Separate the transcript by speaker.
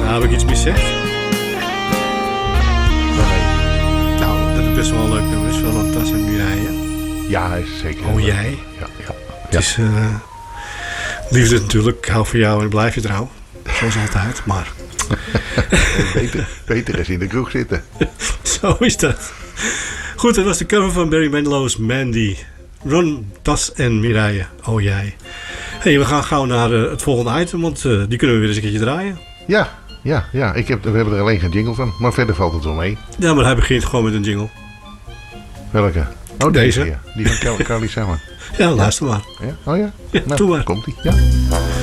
Speaker 1: Nou, heb ik iets miszegd?
Speaker 2: Nee.
Speaker 1: Nou, dat is best wel een leuk nummer is van Tas en Mireille.
Speaker 2: Ja, is zeker.
Speaker 1: Oh, jij?
Speaker 2: Ja.
Speaker 1: Het is liefde natuurlijk. Ik hou van jou en blijf je trouw. Zoals altijd, maar...
Speaker 2: Beter is in de kroeg zitten.
Speaker 1: Zo is dat. Goed, dat was de cover van Barry Manilow's Mandy. Ron, Tas en Mireille. Oh, jij. Hey, we gaan gauw naar het volgende item, want die kunnen we weer eens een keertje draaien.
Speaker 2: Ja. We hebben er alleen geen jingle van, maar verder valt het wel mee.
Speaker 1: Ja, maar hij begint gewoon met een jingle.
Speaker 2: Welke? Oh,
Speaker 1: deze.
Speaker 2: Ja. Die van Carly Simon.
Speaker 1: Ja, luister maar.
Speaker 2: Ja? Oh ja?
Speaker 1: Ja,
Speaker 2: Nou,
Speaker 1: doe maar.
Speaker 2: Komt-ie. Ja.